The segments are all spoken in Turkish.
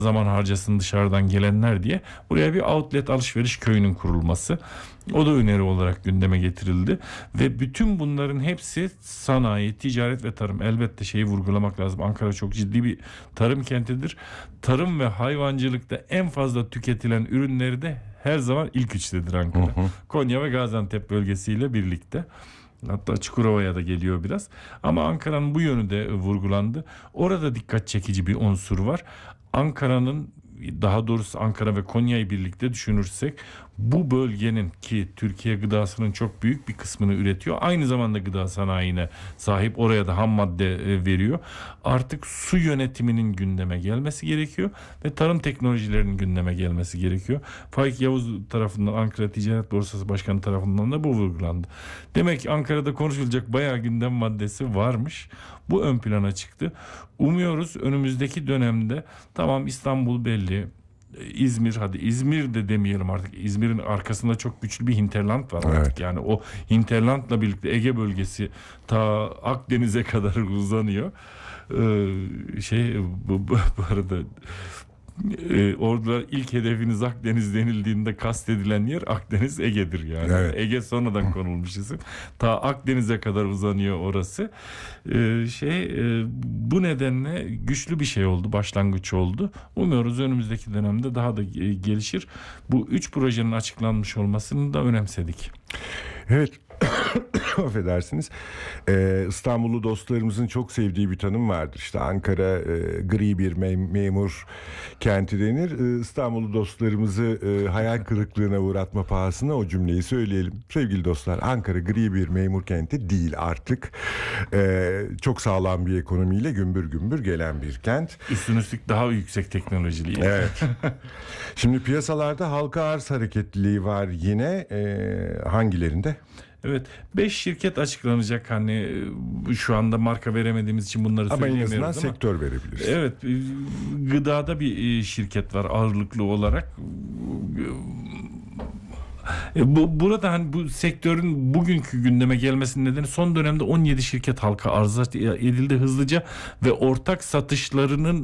zaman harcasın dışarıdan gelenler diye buraya bir outlet alışveriş köyünün kurulması. O da öneri olarak gündeme getirildi ve bütün bunların hepsi sanayi, ticaret ve tarım. Elbette şeyi vurgulamak lazım. Ankara çok ciddi bir tarım kentidir. Tarım ve hayvancılıkta en fazla tüketilen ürünleri de her zaman ilk üçtedir Ankara. Konya ve Gaziantep bölgesiyle birlikte. Hatta Çukurova'ya da geliyor biraz. Ama Ankara'nın bu yönü de vurgulandı. Orada dikkat çekici bir unsur var. Ankara'nın, daha doğrusu Ankara ve Konya'yı birlikte düşünürsek, bu bölgenin, ki Türkiye gıdasının çok büyük bir kısmını üretiyor, aynı zamanda gıda sanayine sahip, oraya da ham madde veriyor. Artık su yönetiminin gündeme gelmesi gerekiyor ve tarım teknolojilerinin gündeme gelmesi gerekiyor. Faik Yavuz tarafından, Ankara Ticaret Borsası Başkanı tarafından da bu vurgulandı. Demek ki Ankara'da konuşulacak bayağı gündem maddesi varmış. Bu ön plana çıktı. Umuyoruz önümüzdeki dönemde, tamam İstanbul belli, İzmir, hadi İzmir de demeyelim artık. İzmir'in arkasında çok güçlü bir hinterland var artık. Evet. Yani o hinterlandla birlikte Ege bölgesi ta Akdeniz'e kadar uzanıyor. Bu arada orada ilk hedefiniz Akdeniz denildiğinde kastedilen yer Akdeniz, Ege'dir yani. Evet. Ege sonradan konulmuş isim. Ta Akdeniz'e kadar uzanıyor orası. Bu nedenle güçlü bir şey oldu, başlangıç oldu. Umuyoruz önümüzdeki dönemde daha da gelişir. Bu 3 projenin açıklanmış olmasını da önemsedik. Evet. Affedersiniz. İstanbullu dostlarımızın çok sevdiği bir tanım vardır. İşte Ankara gri bir memur kenti denir. İstanbullu dostlarımızı hayal kırıklığına uğratma pahasına o cümleyi söyleyelim. Sevgili dostlar, Ankara gri bir memur kenti değil artık. Çok sağlam bir ekonomiyle gümbür gümbür gelen bir kent. Üstüne daha yüksek teknolojili. Evet. Şimdi piyasalarda halka arz hareketliliği var yine. Hangilerinde? Evet, 5 şirket açıklanacak, hani şu anda marka veremediğimiz için bunları söyleyemiyoruz ama. En azından sektör verebiliriz. Evet, gıdada bir şirket var ağırlıklı olarak. Burada hani bu sektörün bugünkü gündeme gelmesinin nedeni, son dönemde 17 şirket halka arz edildi hızlıca ve ortak satışlarının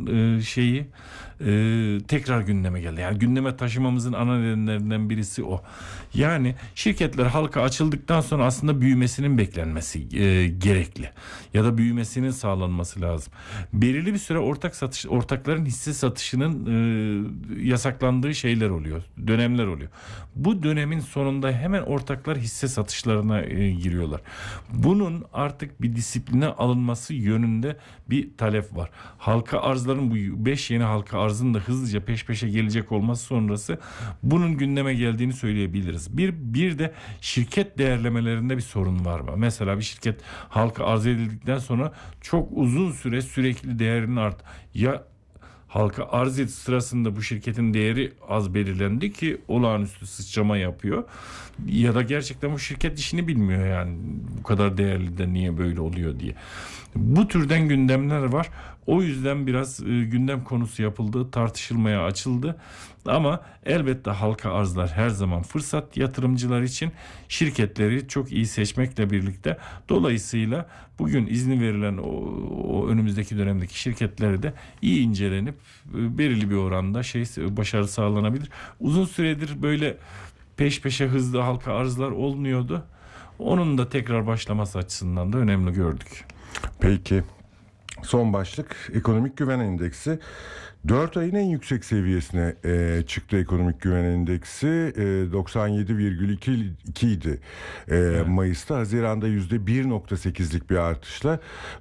tekrar gündeme geldi. Yani gündeme taşımamızın ana nedenlerinden birisi o. Yani şirketler halka açıldıktan sonra aslında büyümesinin beklenmesi gerekli. Ya da büyümesinin sağlanması lazım. Belirli bir süre ortakların hisse satışının yasaklandığı şeyler oluyor. Dönemler oluyor. Bu dönemin sonunda hemen ortaklar hisse satışlarına giriyorlar. Bunun artık bir disipline alınması yönünde bir talep var. Halka arzların, bu 5 yeni halka arzın da hızlıca peş peşe gelecek olması sonrası bunun gündeme geldiğini söyleyebiliriz. Bir de şirket değerlemelerinde bir sorun var mı? Mesela bir şirket halka arz edildikten sonra çok uzun süre sürekli değerinin ya halka arz et sırasında bu şirketin değeri az belirlendi ki olağanüstü sıçrama yapıyor, ya da gerçekten bu şirket işini bilmiyor, yani bu kadar değerli de niye böyle oluyor diye. Bu türden gündemler var. O yüzden biraz gündem konusu yapıldı, tartışılmaya açıldı. Ama elbette halka arzlar her zaman fırsat yatırımcılar için, şirketleri çok iyi seçmekle birlikte. Dolayısıyla bugün izni verilen o önümüzdeki dönemdeki şirketleri de iyi incelenip belirli bir oranda başarı sağlanabilir. Uzun süredir böyle peş peşe hızlı halka arzlar olmuyordu. Onun da tekrar başlaması açısından da önemli gördük. Peki. Son başlık ekonomik güven endeksi. 4 ayın en yüksek seviyesine çıktı ekonomik güven endeksi. 97,2 idi Mayıs'ta. Haziran'da %1,8'lik bir artışla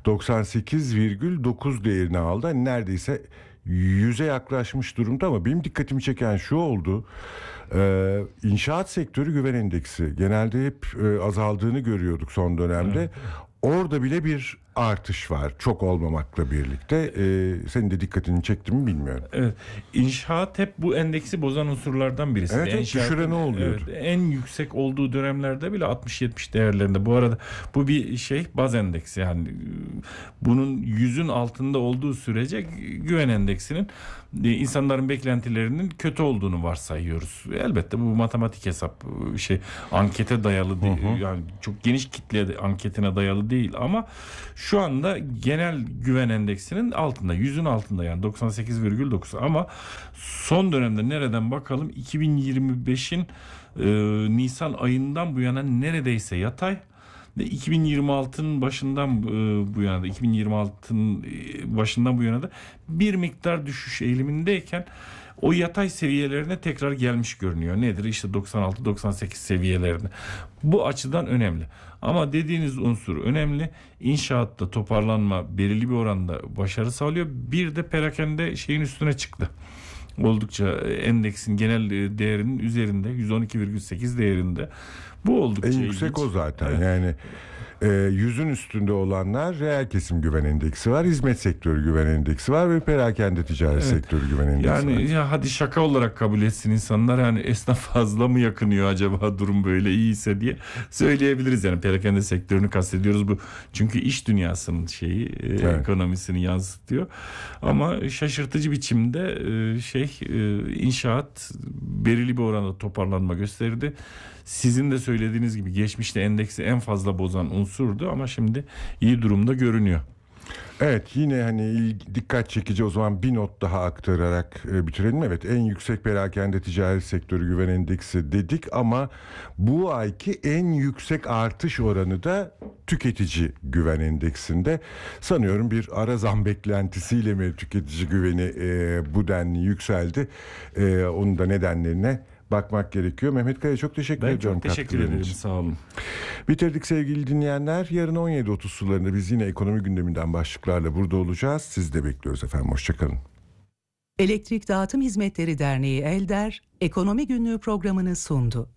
98,9 değerini aldı. Neredeyse 100'e yaklaşmış durumda, ama benim dikkatimi çeken şu oldu. İnşaat sektörü güven endeksi genelde hep azaldığını görüyorduk son dönemde. Evet. Orada bile bir artış var, çok olmamakla birlikte. Senin de dikkatini çekti mi bilmiyorum. Evet. İnşaat hep bu endeksi bozan unsurlardan birisi. Evet, düşüren oluyordu. Evet, en yüksek olduğu dönemlerde bile 60-70 değerlerinde. Bu arada bu bir baz endeksi, yani bunun 100'ün altında olduğu sürece güven endeksinin insanların beklentilerinin kötü olduğunu varsayıyoruz. Elbette bu matematik hesap, ankete dayalı değil. Yani çok geniş kitle anketine dayalı değil, ama şu anda genel güven endeksinin altında, 100'ün altında, yani 98,9, ama son dönemde nereden bakalım 2025'in Nisan ayından bu yana neredeyse yatay ve 2026'nın başından bu yana da 2026'nın başından bu yana da bir miktar düşüş eğilimindeyken o yatay seviyelerine tekrar gelmiş görünüyor. Nedir? İşte 96-98 seviyelerine. Bu açıdan önemli. Ama dediğiniz unsur önemli. İnşaatta toparlanma belirli bir oranda başarı sağlıyor. Bir de perakende şeyin üstüne çıktı. Oldukça endeksin genel değerinin üzerinde, 112,8 değerinde. Bu oldukça en yüksek ilginç. o zaten. Evet. Yani 100'ün üstünde olanlar reel kesim güven endeksi var, hizmet sektörü güven endeksi var ve perakende ticaret sektörü güven endeksi var. Yani ya hadi şaka olarak kabul etsin insanlar, yani esnaf fazla mı yakınıyor acaba durum böyle iyiyse diye söyleyebiliriz. Yani perakende sektörünü kastediyoruz bu, çünkü iş dünyasının şeyi ekonomisini yansıtıyor. Ama şaşırtıcı biçimde inşaat belirli bir oranda toparlanma gösterdi. Sizin de söylediğiniz gibi geçmişte endeksi en fazla bozan unsurdu ama şimdi iyi durumda görünüyor. Evet, yine hani dikkat çekici, o zaman bir not daha aktararak bitirelim. Evet, en yüksek perakende ticaret sektörü güven endeksi dedik ama bu ayki en yüksek artış oranı da tüketici güven endeksinde. Sanıyorum bir ara zam beklentisiyle mi tüketici güveni bu denli yükseldi? Onun da nedenlerine bakmak gerekiyor. Mehmet Kaya, çok teşekkür ediyorum. Ben çok teşekkür ederim. Sağ olun. Bitirdik sevgili dinleyenler. Yarın 17.30 sularında biz yine ekonomi gündeminden başlıklarla burada olacağız. Sizi de bekliyoruz efendim. Hoşçakalın. Elektrik Dağıtım Hizmetleri Derneği Elder, Ekonomi Günlüğü programını sundu.